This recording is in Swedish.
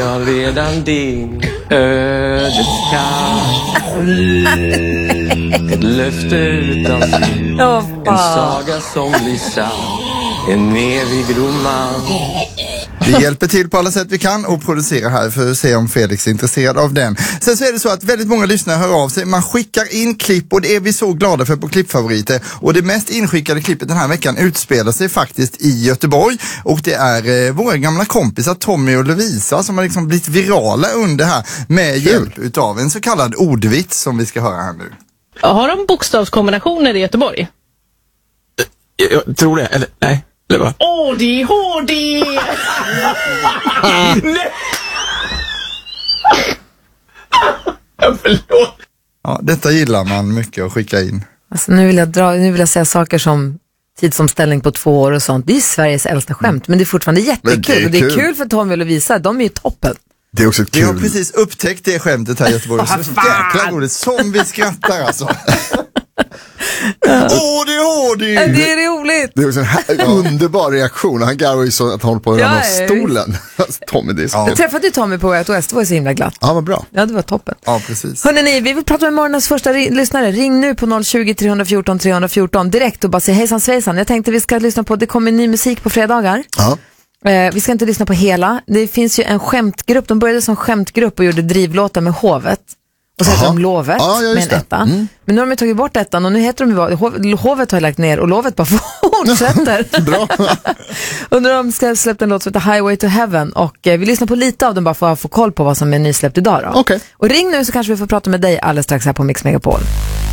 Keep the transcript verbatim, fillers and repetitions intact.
var redan din ödeskall. Ett löfte utan slut, en saga som blir sann, en evig roman. Vi hjälper till på alla sätt vi kan och producerar här för att se om Felix är intresserad av den. Sen så är det så att väldigt många lyssnare hör av sig. Man skickar in klipp och det är vi så glada för på klippfavoriter. Och det mest inskickade klippet den här veckan utspelar sig faktiskt i Göteborg. Och det är eh, våra gamla kompisar Tommy och Lovisa som har liksom blivit virala under här med hjälp utav en så kallad ordvits som vi ska höra här nu. Har de bokstavskombinationer i Göteborg? Jag, jag tror det, eller nej. Åh, det är hårdi! Nej! Förlåt. Ja, detta gillar man mycket att skicka in. Alltså, nu vill jag dra, nu vill jag säga saker som tidsomställning på två år och sånt. Det är Sveriges äldsta skämt, men det är fortfarande jättekul. Det är, och det är kul för Tommy och Lovisa, de är ju toppen. Det är också kul. Vi har precis upptäckt det skämtet här i Göteborg. Så jäkla roligt, som vi skrattar alltså. Åh, oh, det är hårdigt! Det är roligt! Det är också en här, underbar reaktion. Han garvar ju så att han håller på att ramla av stolen. Tommy, det är så ja. Jag träffade ju Tommy på Way Out West, det var så himla glatt. Ja, vad bra. Ja, det var toppen. Ja, precis. Hörrni, vi vill prata med morgonens första ri- lyssnare. Ring nu på noll tjugo, tre fjorton, tre fjorton direkt och bara säg hejsan svejsan. Jag tänkte vi ska lyssna på, det kommer ny musik på fredagar. Ja. Eh, vi ska inte lyssna på hela. Det finns ju en skämtgrupp, de började som skämtgrupp och gjorde drivlåtar med Hovet. Och så heter de Lovet ja, ja, med en etta. Mm. Men nu har de tagit bort ettan och nu heter de ju Hovet, Hovet har lagt ner och Lovet bara fortsätter. Bra. Undrar om de ska släppa en låt som heter Highway to Heaven och eh, vi lyssnar på lite av den bara för att få koll på vad som är nysläppt idag då. Okay. Och ring nu så kanske vi får prata med dig alldeles strax här på Mix Megapol.